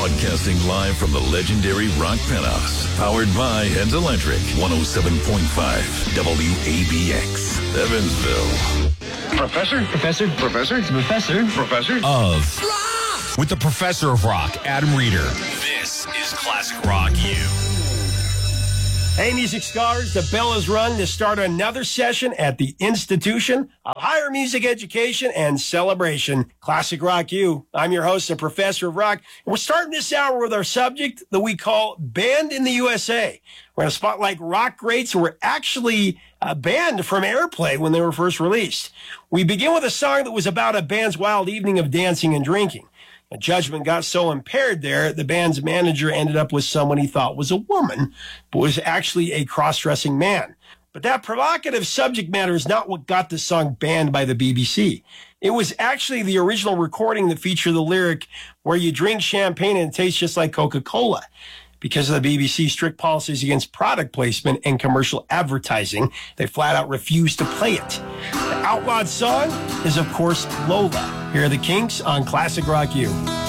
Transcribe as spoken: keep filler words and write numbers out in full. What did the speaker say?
Broadcasting live from the legendary Rock Penthouse. Powered by Heads Electric. one oh seven point five W A B X. Evansville. Professor? Professor? Professor? Professor? Professor? Of rock! With the Professor of Rock, Adam Reeder. This is Classic Rock U. Hey, music scholars, the bell has rung to start another session at the Institution of Higher Music Education and Celebration, Classic Rock U. I'm your host, the Professor of Rock, and we're starting this hour with our subject that we call Banned in the U S A. We're going to spotlight rock greats who were actually uh, banned from airplay when they were first released. We begin with a song that was about a band's wild evening of dancing and drinking. Judgment got so impaired there, the band's manager ended up with someone he thought was a woman, but was actually a cross-dressing man. But that provocative subject matter is not what got the song banned by the B B C. It was actually the original recording that featured the lyric, where you drink champagne and it tastes just like Coca-Cola. Because of the B B C's strict policies against product placement and commercial advertising, they flat out refused to play it. The outlawed song is, of course, Lola. Here are the Kinks on Classic Rock U.